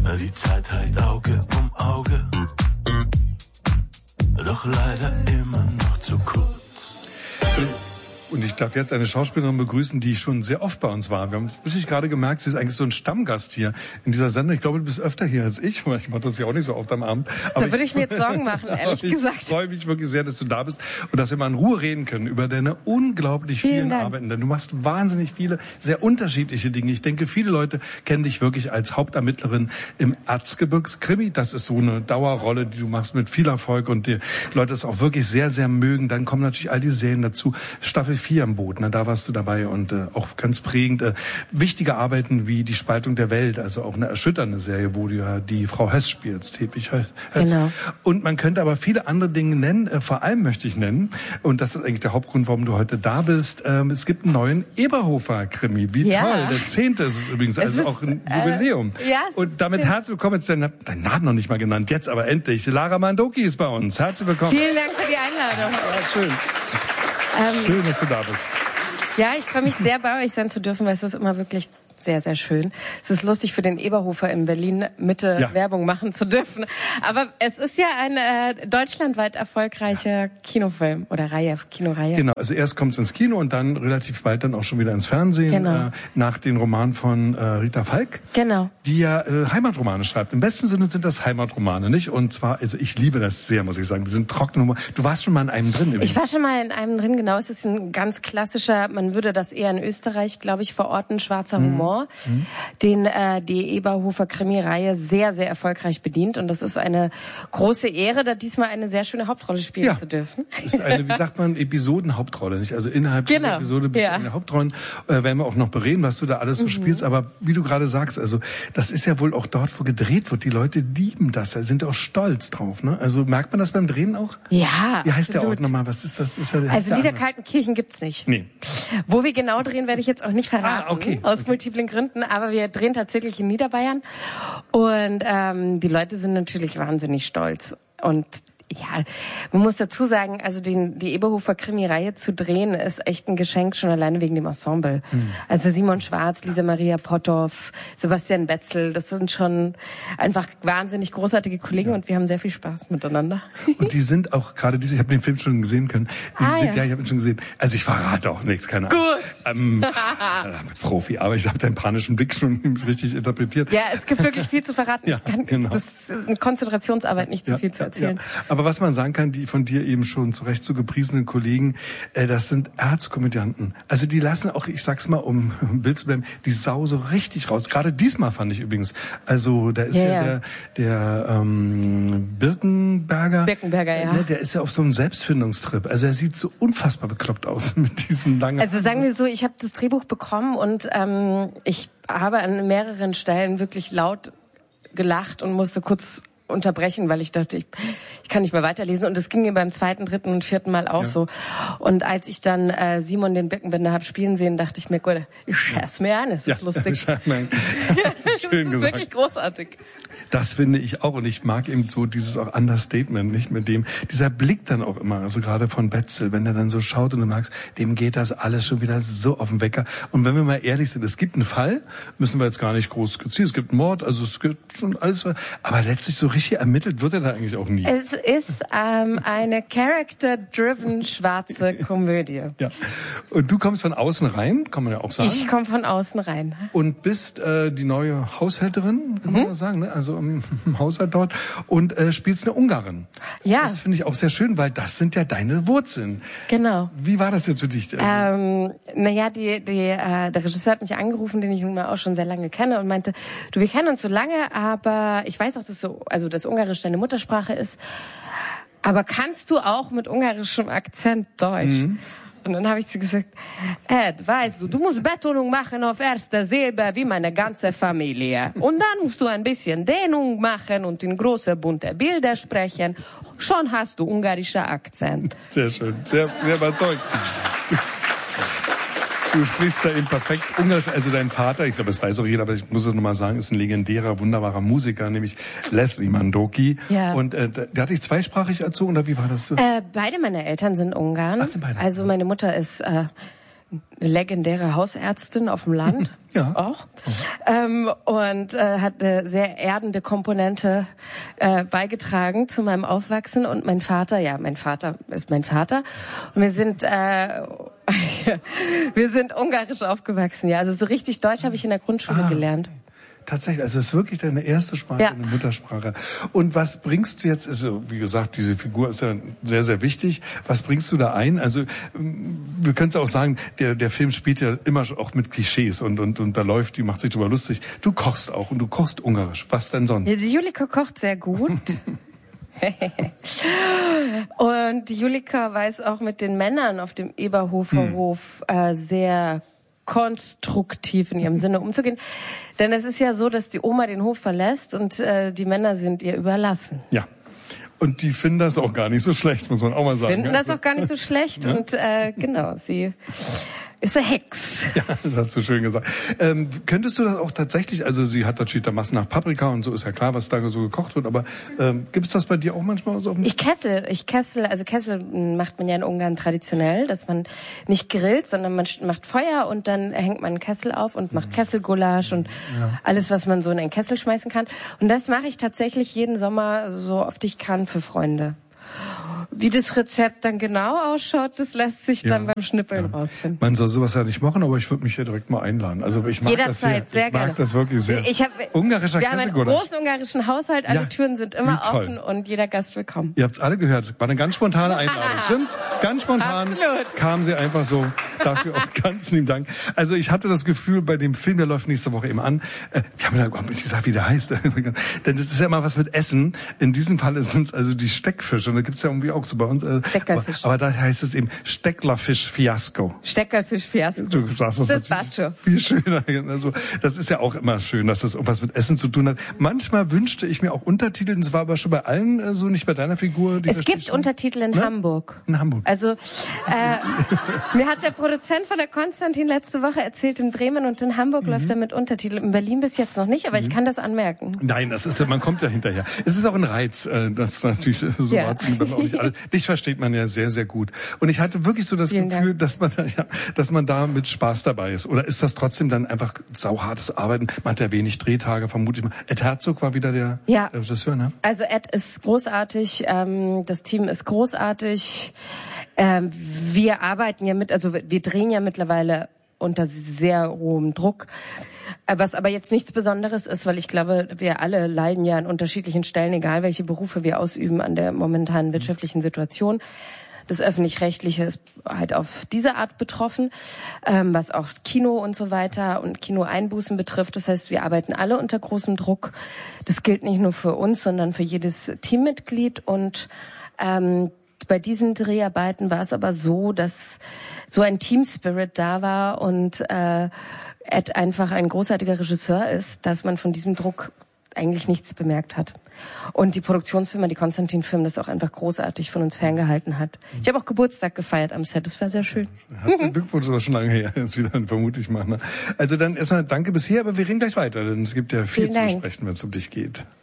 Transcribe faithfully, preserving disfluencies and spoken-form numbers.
Die Zeit heilt Auge um Auge, doch leider immer noch zu kurz. Und ich darf jetzt eine Schauspielerin begrüßen, die schon sehr oft bei uns war. Wir haben richtig gerade gemerkt, sie ist eigentlich so ein Stammgast hier in dieser Sendung. Ich glaube, du bist öfter hier als ich, weil ich mache das ja auch nicht so oft am Abend. Aber da würde ich mir jetzt Sorgen machen, ehrlich ich gesagt. Ich freue mich wirklich sehr, dass du da bist und dass wir mal in Ruhe reden können über deine unglaublich vielen, vielen Arbeiten. Denn du machst wahnsinnig viele, sehr unterschiedliche Dinge. Ich denke, viele Leute kennen dich wirklich als Hauptermittlerin im Erzgebirgskrimi. Das ist so eine Dauerrolle, die du machst mit viel Erfolg und die Leute es auch wirklich sehr, sehr mögen. Dann kommen natürlich all die Serien dazu. Staffel vier am Boot, ne, da warst du dabei und äh, auch ganz prägend. Äh, wichtige Arbeiten wie Die Spaltung der Welt, also auch eine erschütternde Serie, wo du ja die Frau Höss spielst, Hedwig Höss. Genau. Und man könnte aber viele andere Dinge nennen, äh, vor allem möchte ich nennen, und das ist eigentlich der Hauptgrund, warum du heute da bist, ähm, es gibt einen neuen Eberhofer-Krimi. Wie ja. toll, der zehnte ist es übrigens, also es auch ist, ein Jubiläum. Äh, ja, und damit herzlich willkommen, jetzt dein, dein Namen noch nicht mal genannt, jetzt aber endlich. Lara Mandoki ist bei uns. Herzlich willkommen. Vielen Dank für die Einladung. Ja, schön. Ähm, schön, dass du da bist. Ja, ich freue mich sehr, bei euch sein zu dürfen, weil es ist immer wirklich sehr, sehr schön. Es ist lustig, für den Eberhofer in Berlin Mitte ja. Werbung machen zu dürfen. Aber es ist ja ein äh, deutschlandweit erfolgreicher Kinofilm oder Reihe, Kinoreihe. Genau, also erst kommt es ins Kino und dann relativ bald dann auch schon wieder ins Fernsehen. Genau. Äh, nach den Romanen von äh, Rita Falk. Genau. Die ja äh, Heimatromane schreibt. Im besten Sinne sind das Heimatromane, nicht? Und zwar, also ich liebe das sehr, muss ich sagen. Die sind trockene Humor. Du warst schon mal in einem drin übrigens. Ich war schon mal in einem drin, genau. Es ist ein ganz klassischer, man würde das eher in Österreich, glaube ich, verorten, schwarzer mhm. Humor. Mhm. Den äh, die Eberhofer Krimi-Reihe sehr, sehr erfolgreich bedient. Und das ist eine große Ehre, da diesmal eine sehr schöne Hauptrolle spielen ja. zu dürfen. Das ist eine, wie sagt man, Episodenhauptrolle, nicht? Also innerhalb genau. dieser Episode bist ja. du eine Hauptrolle. Äh, werden wir auch noch bereden, was du da alles so mhm. spielst. Aber wie du gerade sagst, also das ist ja wohl auch dort, wo gedreht wird. Die Leute lieben das, da sind auch stolz drauf. Ne? Also merkt man das beim Drehen auch? Ja, Wie heißt absolut. der Ort nochmal? Was ist das? Ist ja, also Niederkaltenkirchen gibt's nicht. Nee. Wo wir genau drehen, werde ich jetzt auch nicht verraten. Ah, okay. Aus multiplen Gründen. Aber wir drehen tatsächlich in Niederbayern. Und ähm, die Leute sind natürlich wahnsinnig stolz. Und ja, man muss dazu sagen, also den, die Eberhofer Krimi-Reihe zu drehen, ist echt ein Geschenk, schon alleine wegen dem Ensemble. Mhm. Also Simon Schwarz, Lisa Maria Potthoff, Sebastian Betzel, das sind schon einfach wahnsinnig großartige Kollegen ja. und wir haben sehr viel Spaß miteinander. Und die sind auch gerade diese, ich habe den Film schon gesehen können, die ah, sind, ja. ja, ich habe ihn schon gesehen, also ich verrate auch nichts, keine Ahnung. Gut. Ähm, Profi, aber ich habe deinen panischen Blick schon richtig interpretiert. Ja, es gibt wirklich viel zu verraten. ja, kann, genau. Das ist eine Konzentrationsarbeit, nicht zu ja, viel zu erzählen. Ja. Aber was man sagen kann, die von dir eben schon zu Recht so gepriesenen Kollegen, äh, das sind Erzkomödianten. Also die lassen auch, ich sag's mal, um im Bild zu bleiben, die Sau so richtig raus. Gerade diesmal fand ich übrigens. Also da ist ja, ja, ja. der, der ähm, Birkenberger. Birkenberger, ja. Ne, der ist ja auf so einem Selbstfindungstrip. Also er sieht so unfassbar bekloppt aus mit diesen langen... Also sagen wir so, ich habe das Drehbuch bekommen und ähm, ich habe an mehreren Stellen wirklich laut gelacht und musste kurz unterbrechen, weil ich dachte, ich, ich kann nicht mehr weiterlesen. Und das ging mir beim zweiten, dritten und vierten Mal auch ja. so. Und als ich dann äh, Simon den Birkenbinder habe spielen sehen, dachte ich mir, gut, ich scheiß mir an, es ist ja, lustig. Ja, nein. Das ist, schön das ist gesagt. wirklich großartig. Das finde ich auch. Und ich mag eben so dieses auch Understatement, nicht mit dem, dieser Blick dann auch immer, also gerade von Betzel, wenn der dann so schaut und du merkst, dem geht das alles schon wieder so auf den Wecker. Und wenn wir mal ehrlich sind, es gibt einen Fall, müssen wir jetzt gar nicht groß skizzieren, es gibt einen Mord, also es gibt schon alles, aber letztlich so richtig ermittelt wird er da eigentlich auch nie. Es ist ähm, eine character-driven schwarze Komödie. Ja. Und du kommst von außen rein, kann man ja auch sagen. Ich komme von außen rein. Und bist äh, die neue Haushälterin, kann man mhm. das sagen, ne? Also im, im Haushalt dort und äh, spielst eine Ungarin. Ja. Das finde ich auch sehr schön, weil das sind ja deine Wurzeln. Genau. Wie war das jetzt für dich? Ähm, naja, die, die, äh, der Regisseur hat mich angerufen, den ich nun mal auch schon sehr lange kenne und meinte, du, wir kennen uns so lange, aber ich weiß auch, dass so, also dass Ungarisch deine Muttersprache ist, aber kannst du auch mit ungarischem Akzent Deutsch? Mhm. Und dann habe ich zu gesagt, Ed, weißt du, du musst Betonung machen auf erster Silbe wie meine ganze Familie. Und dann musst du ein bisschen Dehnung machen und in große bunte Bilder sprechen. Schon hast du ungarischer Akzent. Sehr schön, sehr, sehr überzeugt. Du sprichst da eben perfekt Ungarisch, also dein Vater, ich glaube, das weiß auch jeder, aber ich muss es nochmal sagen, ist ein legendärer, wunderbarer Musiker, nämlich Leslie Mandoki. Ja. Und äh, der hat dich zweisprachig erzogen, oder wie war das so? Äh, beide meine Eltern sind Ungarn. Ach, sind beide. Also meine Mutter ist äh, eine legendäre Hausärztin auf dem Land. Ja. Auch. Ähm, und äh, hat eine sehr erdende Komponente äh, beigetragen zu meinem Aufwachsen. Und mein Vater, ja, mein Vater ist mein Vater. Und wir sind, äh, wir sind ungarisch aufgewachsen, ja. Also so richtig Deutsch habe ich in der Grundschule ah. gelernt. Tatsächlich, also es ist wirklich deine erste Sprache, ja. deine Muttersprache. Und was bringst du jetzt, also wie gesagt, diese Figur ist ja sehr, sehr wichtig. Was bringst du da ein? Also wir können es auch sagen, der der Film spielt ja immer auch mit Klischees und und und da läuft, die macht sich drüber lustig. Du kochst auch und du kochst ungarisch. Was denn sonst? Ja, die Julika kocht sehr gut. Und die Julika weiß auch mit den Männern auf dem Eberhofer hm. Hof äh, sehr konstruktiv in ihrem Sinne umzugehen. Denn es ist ja so, dass die Oma den Hof verlässt und äh, die Männer sind ihr überlassen. Ja. Und die finden das auch gar nicht so schlecht, muss man auch mal sagen. Finden das auch gar nicht so schlecht ja? und äh, genau, sie ist eine Hex. Ja, das hast du schön gesagt. Ähm, könntest du das auch tatsächlich, also sie hat natürlich da Massen nach Paprika und so, ist ja klar, was da so gekocht wird, aber ähm, gibt es das bei dir auch manchmal so auf dem Ich kessel, ich kessel, also Kessel macht man ja in Ungarn traditionell, dass man nicht grillt, sondern man macht Feuer und dann hängt man einen Kessel auf und macht Kesselgulasch und ja. alles, was man so in einen Kessel schmeißen kann. Und das mache ich tatsächlich jeden Sommer so oft ich kann für Freunde. Wie das Rezept dann genau ausschaut, das lässt sich ja, dann beim Schnippeln ja. rausfinden. Man soll sowas ja nicht machen, aber ich würde mich hier direkt mal einladen. Also ich mag Jederzeit, das sehr, sehr ich gerne. mag das wirklich sehr. Ich hab, Ungarischer wir haben einen großen ungarischen Haushalt, alle ja, Türen sind immer offen und jeder Gast willkommen. Ihr habt's alle gehört, war eine ganz spontane Einladung, stimmt's? Ganz spontan Absolut. Kam sie einfach so. Dafür auch ganz lieben Dank. Also ich hatte das Gefühl, bei dem Film, der läuft nächste Woche eben an, äh, wir haben ja überhaupt nicht gesagt, wie der heißt. Denn das ist ja immer was mit Essen. In diesem Fall sind es also die Steckfische. Und da gibt's ja irgendwie auch so bei uns. Äh, aber, aber da heißt es eben Stecklerfisch-Fiasko. Steckerfisch-Fiasko. Du sagst das, das passt schon. Viel schöner. Also das ist ja auch immer schön, dass das irgendwas mit Essen zu tun hat. Manchmal wünschte ich mir auch Untertitel. Das war aber schon bei allen äh, so, nicht bei deiner Figur. Die es gibt schon Untertitel in Na? Hamburg. In Hamburg. Also äh, mir hat der Produzent von der Konstantin letzte Woche erzählt, in Bremen und in Hamburg mhm. läuft er mit Untertiteln. In Berlin bis jetzt noch nicht, aber mhm. ich kann das anmerken. Nein, das ist ja, man kommt ja hinterher. Es ist auch ein Reiz, äh, das natürlich so ja. wahrzunehmen. Auch nicht alle. Dich versteht man ja sehr, sehr gut. Und ich hatte wirklich so das Vielen Gefühl, Dank. dass man, ja, dass man da mit Spaß dabei ist. Oder ist das trotzdem dann einfach sauhartes Arbeiten? Man hat ja wenig Drehtage, vermute ich mal. Ed Herzog war wieder der ja. Regisseur, ne? Also Ed ist großartig, ähm, das Team ist großartig. Ähm, wir arbeiten ja mit, also wir drehen ja mittlerweile unter sehr hohem Druck. Was aber jetzt nichts Besonderes ist, weil ich glaube, wir alle leiden ja an unterschiedlichen Stellen, egal welche Berufe wir ausüben, an der momentanen wirtschaftlichen Situation. Das Öffentlich-Rechtliche ist halt auf diese Art betroffen, ähm, was auch Kino und so weiter und Kinoeinbußen betrifft. Das heißt, wir arbeiten alle unter großem Druck. Das gilt nicht nur für uns, sondern für jedes Teammitglied. Und ähm, bei diesen Dreharbeiten war es aber so, dass so ein Team-Spirit da war und äh, Ed einfach ein großartiger Regisseur ist, dass man von diesem Druck eigentlich nichts bemerkt hat. Und die Produktionsfirma, die Konstantin Film, das auch einfach großartig von uns ferngehalten hat. Ich habe auch Geburtstag gefeiert am Set, das war sehr schön. Herzlichen Glückwunsch, das war schon lange her, jetzt wieder, vermute ich mal. Ne? Also dann erstmal danke bisher, aber wir reden gleich weiter, denn es gibt ja viel zu besprechen, wenn es um dich geht.